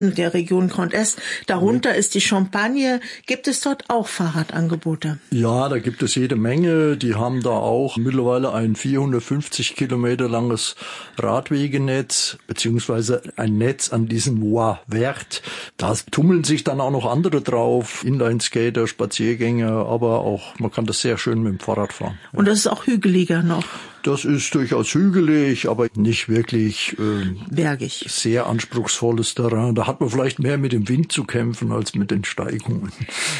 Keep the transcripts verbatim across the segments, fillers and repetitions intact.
der Region Grand Est. Darunter ist die Champagne. Gibt es dort auch Fahrradangebote? Ja, da gibt es jede Menge. Die haben da auch mittlerweile ein vierhundertfünfzig Kilometer langes Radwegenetz, beziehungsweise ein Netz an diesem Voies Vertes. Da tummeln sich dann auch noch andere drauf, Inlineskater, Spaziergänger, aber auch, man kann das sehr schön mit dem Fahrrad fahren. Und das ist auch hügeliger noch? Das ist durchaus hügelig, aber nicht wirklich äh, bergig. Sehr anspruchsvolles Terrain. Da hat man vielleicht mehr mit dem Wind zu kämpfen als mit den Steigungen.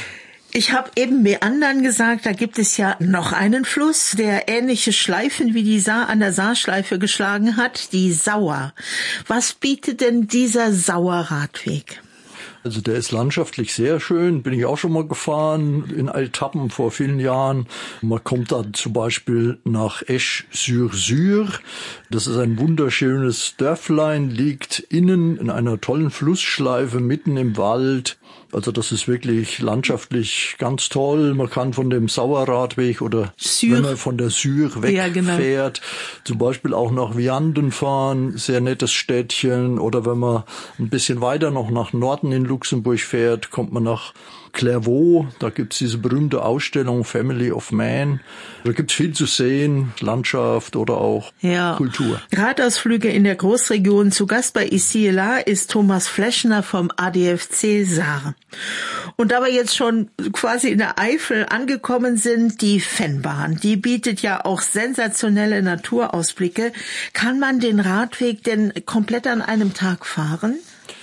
Ich habe eben Meandern gesagt, da gibt es ja noch einen Fluss, der ähnliche Schleifen wie die Saar an der Saarschleife geschlagen hat, die Sauer. Was bietet denn dieser Sauerradweg? Also der ist landschaftlich sehr schön, bin ich auch schon mal gefahren in Etappen vor vielen Jahren. Man kommt da zum Beispiel nach Esch-sur-Sur. Das ist ein wunderschönes Dörflein, liegt innen in einer tollen Flussschleife mitten im Wald. Also das ist wirklich landschaftlich ganz toll. Man kann von dem Sauerradweg oder Sur. wenn man von der Sur wegfährt, ja, genau. zum Beispiel auch nach Vianden fahren, sehr nettes Städtchen. Oder wenn man ein bisschen weiter noch nach Norden in Luxemburg fährt, kommt man nach Clairvaux, da gibt's diese berühmte Ausstellung Family of Man. Da gibt's viel zu sehen, Landschaft oder auch ja. Kultur. Radausflüge in der Großregion. Zu Gast bei Ici et Là ist Thomas Fleschner vom A D F C Saar. Und da wir jetzt schon quasi in der Eifel angekommen sind, die Fennbahn, die bietet ja auch sensationelle Naturausblicke. Kann man den Radweg denn komplett an einem Tag fahren?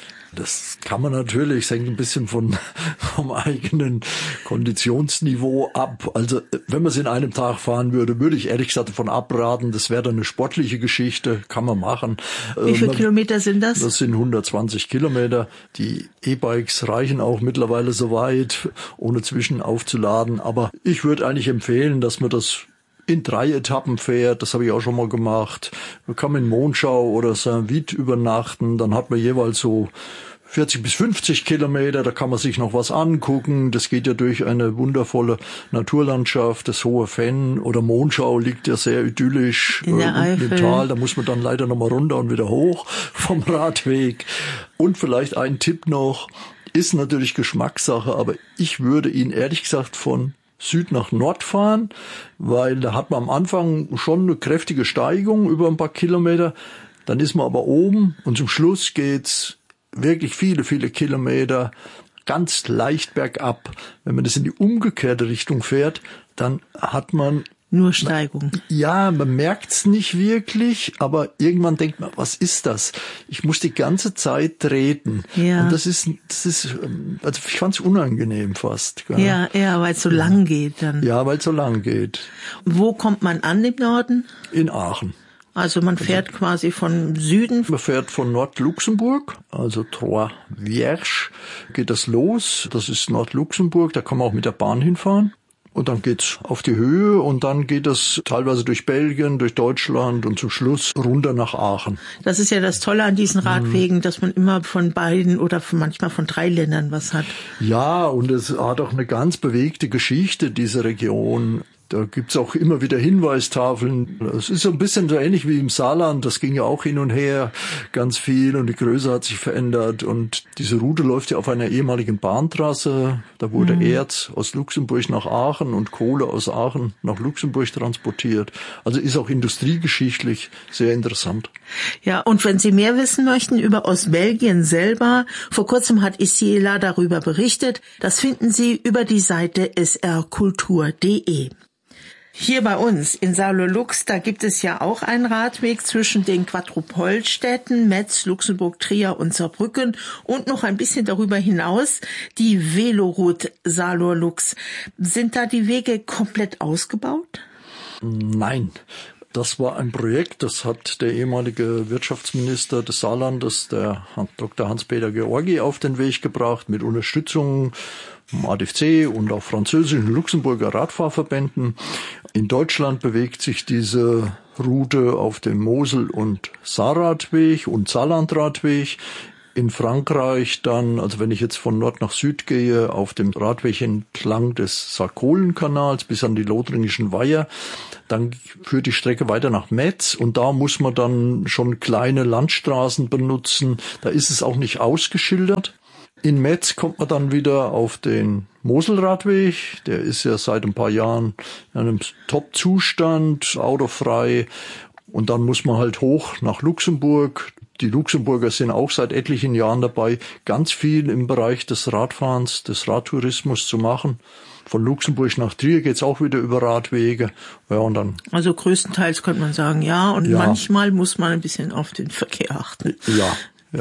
Das kann man natürlich, es hängt ein bisschen von, vom eigenen Konditionsniveau ab. Also wenn man es in einem Tag fahren würde, würde ich ehrlich gesagt davon abraten. Das wäre dann eine sportliche Geschichte, kann man machen. Wie viele ähm, Kilometer sind das? Das sind hundertzwanzig Kilometer. Die E-Bikes reichen auch mittlerweile so weit, ohne zwischen aufzuladen. Aber ich würde eigentlich empfehlen, dass man das in drei Etappen fährt, das habe ich auch schon mal gemacht. Man kann in Monschau oder Saint-Vith übernachten, dann hat man jeweils so vierzig bis fünfzig Kilometer, da kann man sich noch was angucken. Das geht ja durch eine wundervolle Naturlandschaft, das Hohe Fenn oder Monschau liegt ja sehr idyllisch in der äh, Eifel. Im Tal. Da muss man dann leider nochmal runter und wieder hoch vom Radweg. Und vielleicht ein Tipp noch, ist natürlich Geschmackssache, aber ich würde ihn ehrlich gesagt von Süd nach Nord fahren, weil da hat man am Anfang schon eine kräftige Steigung über ein paar Kilometer. Dann ist man aber oben und zum Schluss geht's wirklich viele, viele Kilometer ganz leicht bergab. Wenn man das in die umgekehrte Richtung fährt, dann hat man nur Steigung. Ja, man merkt's nicht wirklich, aber irgendwann denkt man, was ist das? Ich muss die ganze Zeit treten. Ja. Und das ist, das ist, also ich fand's unangenehm fast. Gell? Ja, ja, weil es so lang geht dann. Ja, weil es so lang geht. Wo kommt man an im Norden? In Aachen. Also man fährt quasi von Süden. Man fährt von Nord-Luxemburg, also Trois-Vierges, geht das los. Das ist Nord-Luxemburg, da kann man auch mit der Bahn hinfahren. Und dann geht's auf die Höhe und dann geht es teilweise durch Belgien, durch Deutschland und zum Schluss runter nach Aachen. Das ist ja das Tolle an diesen Radwegen, mhm. dass man immer von beiden oder manchmal von drei Ländern was hat. Ja, und es hat auch eine ganz bewegte Geschichte, diese Region. Da gibt's auch immer wieder Hinweistafeln. Es ist so ein bisschen so ähnlich wie im Saarland. Das ging ja auch hin und her ganz viel und die Größe hat sich verändert. Und diese Route läuft ja auf einer ehemaligen Bahntrasse. Da wurde mhm. Erz aus Luxemburg nach Aachen und Kohle aus Aachen nach Luxemburg transportiert. Also ist auch industriegeschichtlich sehr interessant. Ja, und wenn Sie mehr wissen möchten über Ostbelgien selber, vor kurzem hat Ici et Là darüber berichtet. Das finden Sie über die Seite s r kultur punkt d e. Hier bei uns in Saarlouis, da gibt es ja auch einen Radweg zwischen den Quadrupolstädten Metz, Luxemburg, Trier und Saarbrücken und noch ein bisschen darüber hinaus die Veloroute Saarlouis. Sind da die Wege komplett ausgebaut? Nein. Das war ein Projekt, das hat der ehemalige Wirtschaftsminister des Saarlandes, der Doktor Hans-Peter Georgi, auf den Weg gebracht mit Unterstützung vom A D F C und auch französischen Luxemburger Radfahrverbänden. In Deutschland bewegt sich diese Route auf dem Mosel- und Saarradweg und Saarlandradweg. In Frankreich dann, also wenn ich jetzt von Nord nach Süd gehe, auf dem Radweg entlang des Sarkolenkanals bis an die Lothringischen Weiher, dann führt die Strecke weiter nach Metz und da muss man dann schon kleine Landstraßen benutzen. Da ist es auch nicht ausgeschildert. In Metz kommt man dann wieder auf den Moselradweg. Der ist ja seit ein paar Jahren in einem Top-Zustand, autofrei. Und dann muss man halt hoch nach Luxemburg. Die Luxemburger sind auch seit etlichen Jahren dabei, ganz viel im Bereich des Radfahrens, des Radtourismus zu machen. Von Luxemburg nach Trier geht's auch wieder über Radwege. Ja, und dann. Also größtenteils könnte man sagen, ja. Und ja. manchmal muss man ein bisschen auf den Verkehr achten. Ja, ja.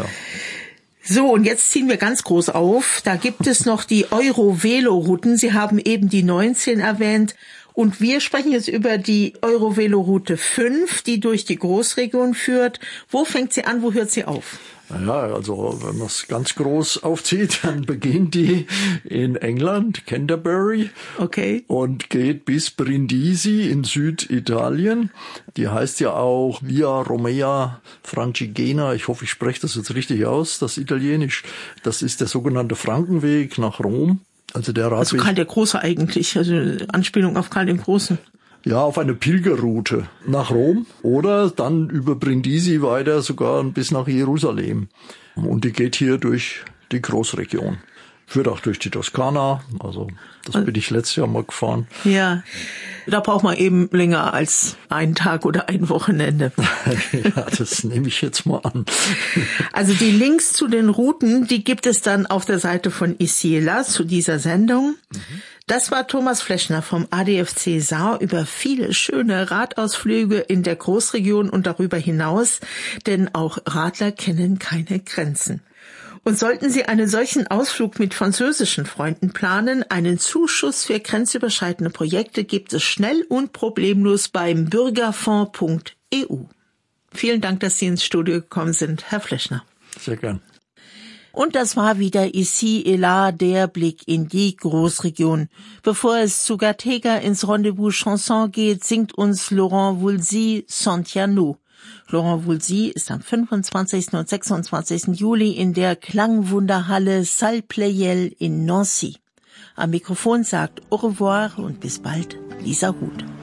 So, und jetzt ziehen wir ganz groß auf. Da gibt es noch die Euro-Velo-Routen. Sie haben eben die neunzehn erwähnt. Und wir sprechen jetzt über die Eurovelo-Route fünf, die durch die Großregion führt. Wo fängt sie an, wo hört sie auf? Ja, also wenn man es ganz groß aufzieht, dann beginnt die in England, Canterbury, okay, und geht bis Brindisi in Süditalien. Die heißt ja auch Via Romea Francigena. Ich hoffe, ich spreche das jetzt richtig aus, das Italienisch. Das ist der sogenannte Frankenweg nach Rom. Also der Radweg. Also Karl der Große eigentlich, also Anspielung auf Karl den Großen. Ja, auf eine Pilgerroute nach Rom oder dann über Brindisi weiter sogar bis nach Jerusalem. Und die geht hier durch die Großregion. Führt auch durch die Toskana, also das bin ich letztes Jahr mal gefahren. Ja, da braucht man eben länger als einen Tag oder ein Wochenende. Ja, das nehme ich jetzt mal an. Also die Links zu den Routen, die gibt es dann auf der Seite von Isiela zu dieser Sendung. Mhm. Das war Thomas Fleschner vom A D F C Saar über viele schöne Radausflüge in der Großregion und darüber hinaus, denn auch Radler kennen keine Grenzen. Und sollten Sie einen solchen Ausflug mit französischen Freunden planen, einen Zuschuss für grenzüberschreitende Projekte gibt es schnell und problemlos beim bürgerfonds punkt e u. Vielen Dank, dass Sie ins Studio gekommen sind, Herr Fleschner. Sehr gern. Und das war wieder Ici et là, der Blick in die Großregion. Bevor es zu Gattega ins Rendezvous Chanson geht, singt uns Laurent Voulzy Santiano. Laurent Voulzy ist am fünfundzwanzigsten und sechsundzwanzigsten Juli in der Klangwunderhalle Salle Pleyel in Nancy. Am Mikrofon sagt au revoir und bis bald, Lisa Huth.